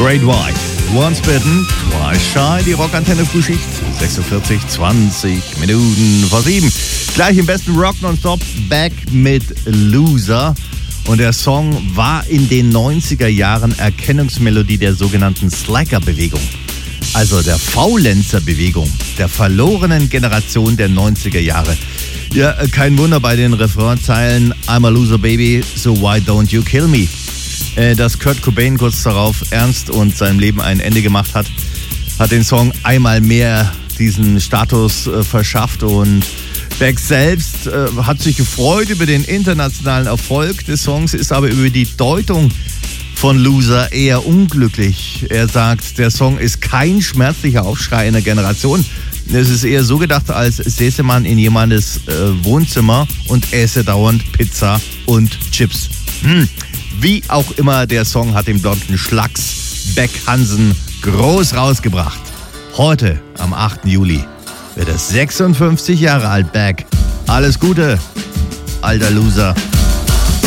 Great White. Once bitten, twice shy. Die Rockantenne Frühschicht. 46:20 Minuten vor 7. Gleich im besten Rock nonstop. Back mit Loser. Und der Song war in den 90er Jahren Erkennungsmelodie der sogenannten Slacker-Bewegung. Also der Faulenzer-Bewegung, der verlorenen Generation der 90er Jahre. Ja, kein Wunder bei den Refrainzeilen I'm a loser baby, so why don't you kill me? Dass Kurt Cobain kurz darauf ernst und seinem Leben ein Ende gemacht hat, hat den Song einmal mehr diesen Status verschafft. Und Beck selbst hat sich gefreut über den internationalen Erfolg des Songs, ist aber über die Deutung von Loser eher unglücklich. Er sagt, der Song ist kein schmerzlicher Aufschrei einer Generation. Es ist eher so gedacht, als säße man in jemandes Wohnzimmer und äße dauernd Pizza und Chips. Wie auch immer, der Song hat dem blonden Schlacks Beck Hansen groß rausgebracht. Heute, am 8. Juli, wird er 56 Jahre alt, Beck. Alles Gute, alter Loser.